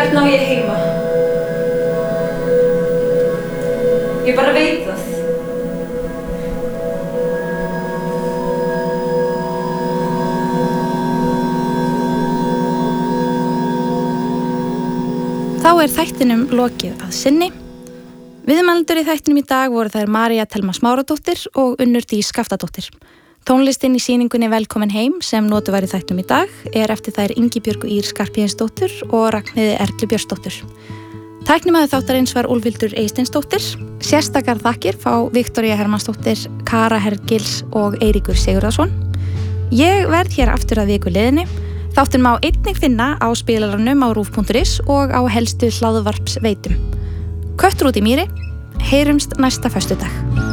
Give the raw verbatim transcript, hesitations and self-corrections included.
Hérna á ég heima. Ég bara veit það. Þá er þættinum lokið að sinni. Viðmælendur í þættinum í dag voru þær María Thelma Smáradóttir og Unnur Dís Skaftadóttir. Tónlistin í sýningunni Velkomin heim sem notuð var í þættinum í dag er eftir þær Ingibjörgu Ýr Skarphéðinsdóttur og Ragnheiði Erlu Björnsdóttur. Tæknimaður þáttarins var Úlfhildur Eysteinsdóttir. Sérstakar þakkir fá Viktoría Hermannsdóttir, Kara Hergils og Eiríkur Sigurðarson. Ég verð hér aftur að viku liðinni. Þáttinn má einnig finna á spilaranum á rúv punktur is og á helstu hlaðvarpsveitum. Köttur út í mýri, heyrumst næsta föstudag.